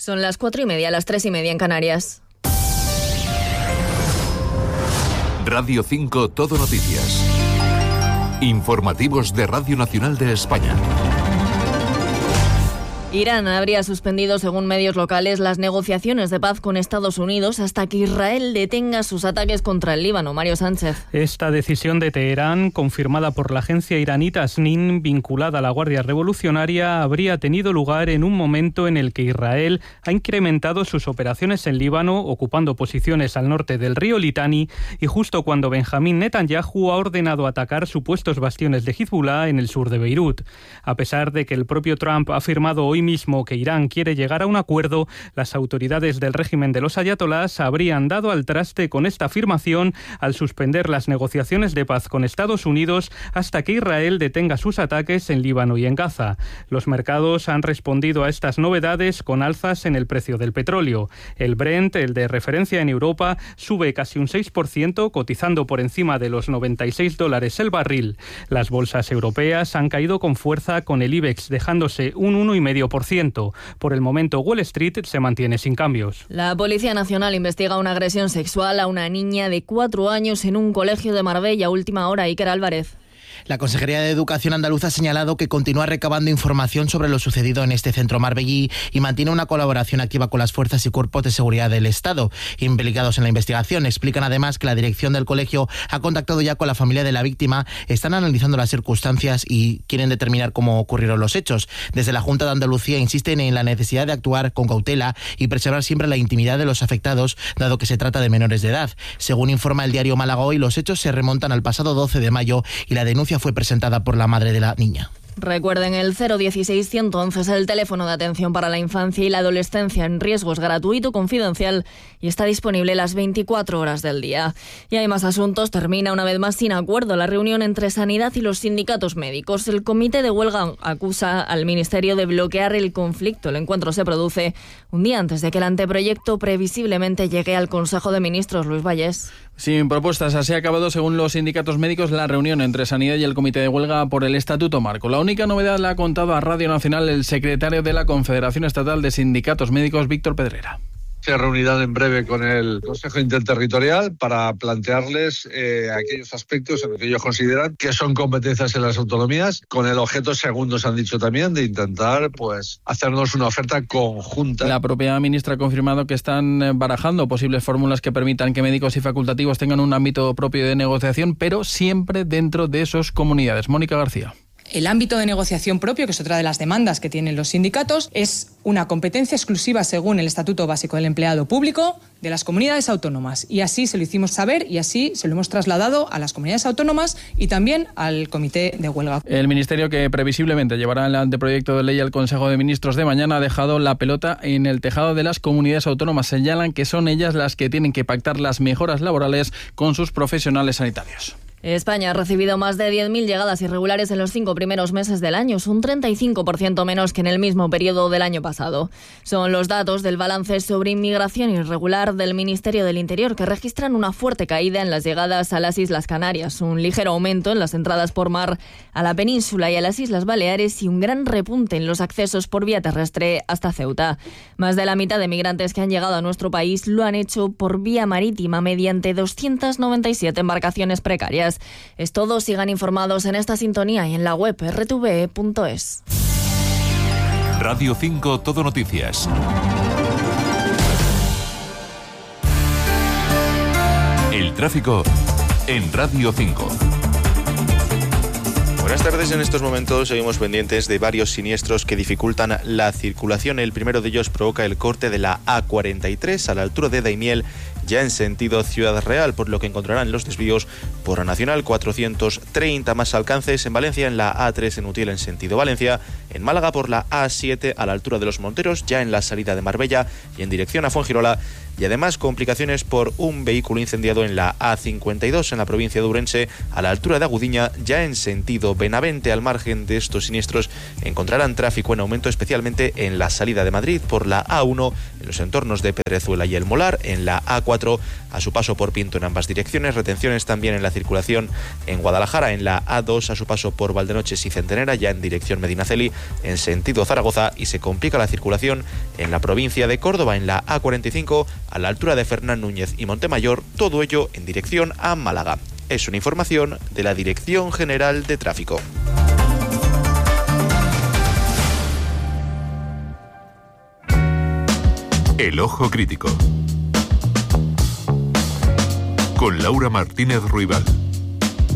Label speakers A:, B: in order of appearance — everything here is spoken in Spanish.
A: Son las 4:30, las 3:30 en Canarias.
B: Radio 5 Todo Noticias. Informativos de Radio Nacional de España.
A: Irán habría suspendido, según medios locales, las negociaciones de paz con Estados Unidos hasta que Israel detenga sus ataques contra el Líbano. Mario Sánchez.
C: Esta decisión de Teherán, confirmada por la agencia iraní Tasnim, vinculada a la Guardia Revolucionaria, habría tenido lugar en un momento en el que Israel ha incrementado sus operaciones en Líbano, ocupando posiciones al norte del río Litani, y justo cuando Benjamín Netanyahu ha ordenado atacar supuestos bastiones de Hezbollah en el sur de Beirut. A pesar de que el propio Trump ha afirmado hoy mismo que Irán quiere llegar a un acuerdo, las autoridades del régimen de los ayatolás habrían dado al traste con esta afirmación al suspender las negociaciones de paz con Estados Unidos hasta que Israel detenga sus ataques en Líbano y en Gaza. Los mercados han respondido a estas novedades con alzas en el precio del petróleo. El Brent, el de referencia en Europa, sube casi un 6%, cotizando por encima de los $96 el barril. Las bolsas europeas han caído con fuerza, con el IBEX dejándose un 1,5%. Por el momento, Wall Street se mantiene sin cambios.
A: La Policía Nacional investiga una agresión sexual a una niña de 4 años en un colegio de Marbella. Última hora, Iker Álvarez.
D: La Consejería de Educación andaluza ha señalado que continúa recabando información sobre lo sucedido en este centro marbellí y mantiene una colaboración activa con las fuerzas y cuerpos de seguridad del Estado implicados en la investigación. Explican además que la dirección del colegio ha contactado ya con la familia de la víctima, están analizando las circunstancias y quieren determinar cómo ocurrieron los hechos. Desde la Junta de Andalucía insisten en la necesidad de actuar con cautela y preservar siempre la intimidad de los afectados, dado que se trata de menores de edad. Según informa el diario Málaga Hoy, los hechos se remontan al pasado 12 de mayo y la denuncia fue presentada por la madre de la niña.
A: Recuerden, el 016-111 es el teléfono de atención para la infancia y la adolescencia en riesgo, es gratuito, confidencial y está disponible las 24 horas del día. Y hay más asuntos. Termina una vez más sin acuerdo la reunión entre Sanidad y los sindicatos médicos. El comité de huelga acusa al Ministerio de bloquear el conflicto. El encuentro se produce un día antes de que el anteproyecto previsiblemente llegue al Consejo de Ministros. Luis Vallés.
E: Sin propuestas, así ha acabado, según los sindicatos médicos, la reunión entre Sanidad y el comité de huelga por el Estatuto Marco. La única novedad la ha contado a Radio Nacional el secretario de la Confederación Estatal de Sindicatos Médicos, Víctor Pedrera.
F: Se reunirán en breve con el Consejo Interterritorial para plantearles aquellos aspectos en los que ellos consideran que son competencias en las autonomías, con el objeto, según nos han dicho también, de intentar hacernos una oferta conjunta.
E: La propia ministra ha confirmado que están barajando posibles fórmulas que permitan que médicos y facultativos tengan un ámbito propio de negociación, pero siempre dentro de sus comunidades. Mónica García.
G: El ámbito de negociación propio, que es otra de las demandas que tienen los sindicatos, es una competencia exclusiva, según el Estatuto Básico del Empleado Público, de las comunidades autónomas. Y así se lo hicimos saber y así se lo hemos trasladado a las comunidades autónomas y también al comité de huelga.
E: El Ministerio, que previsiblemente llevará el anteproyecto de ley al Consejo de Ministros de mañana, ha dejado la pelota en el tejado de las comunidades autónomas. Señalan que son ellas las que tienen que pactar las mejoras laborales con sus profesionales sanitarios.
A: España ha recibido más de 10.000 llegadas irregulares en los 5 primeros meses del año, es un 35% menos que en el mismo periodo del año pasado. Son los datos del balance sobre inmigración irregular del Ministerio del Interior, que registran una fuerte caída en las llegadas a las Islas Canarias, un ligero aumento en las entradas por mar a la península y a las Islas Baleares y un gran repunte en los accesos por vía terrestre hasta Ceuta. Más de la mitad de migrantes que han llegado a nuestro país lo han hecho por vía marítima mediante 297 embarcaciones precarias. Es todo, sigan informados en esta sintonía y en la web rtve.es.
B: Radio 5 Todo Noticias. El tráfico en Radio 5.
H: Buenas tardes. En estos momentos seguimos pendientes de varios siniestros que dificultan la circulación. El primero de ellos provoca el corte de la A43 a la altura de Daimiel, ya en sentido Ciudad Real, por lo que encontrarán los desvíos por la Nacional 430, más alcances en Valencia en la A3 en Utiel en sentido Valencia, en Málaga por la A7 a la altura de Los Monteros, ya en la salida de Marbella y en dirección a Fuengirola, y además complicaciones por un vehículo incendiado en la A52 en la provincia de Ourense a la altura de Agudiña, ya en sentido Benavente. Al margen de estos siniestros encontrarán tráfico en aumento, especialmente en la salida de Madrid por la A1, en los entornos de Pedrezuela y El Molar, en la A4 A4 a su paso por Pinto en ambas direcciones, retenciones también en la circulación en Guadalajara, en la A2 a su paso por Valdenoches y Centenera, ya en dirección Medinaceli en sentido Zaragoza, y se complica la circulación en la provincia de Córdoba, en la A45 a la altura de Fernán Núñez y Montemayor, todo ello en dirección a Málaga. Es una información de la Dirección General de Tráfico.
B: El Ojo Crítico con Laura Martínez Ruibal.